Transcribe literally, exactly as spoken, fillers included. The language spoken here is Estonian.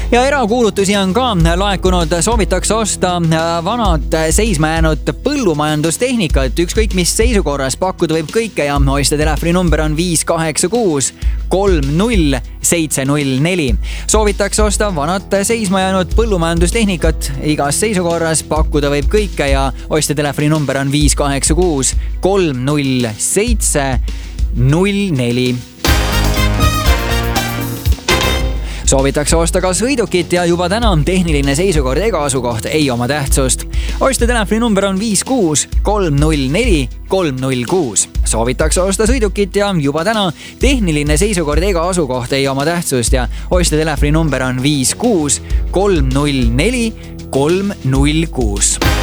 ja erakuulutusi on ka laekunud. Soovitakse osta vanad seisma jäänud põllumajandustehnikat. Ükskõik mis seisukorras, pakkuda võib kõike ja ostja telefoni number on viis kaheksa kuus kolm null seitse null neli. Soovitakse osta vanad seisma jäänud põllumajandustehnikat igas seisukorras, pakkuda võib kõike ja ostja telefoni number on viis kaheksa kuus kolm null seitse null neli. Soovitakse osta ka sõidukit ja juba täna tehniline seisukord ega asukoht ei oma tähtsust. Ostja telefoni number on viis kuus kolm null neli kolm null kuus. Soovitakse osta sõidukit ja juba täna tehniline seisukord ega asukoht ei oma tähtsust ja ostja telefoni number on viis kuus kolm null neli kolm null kuus.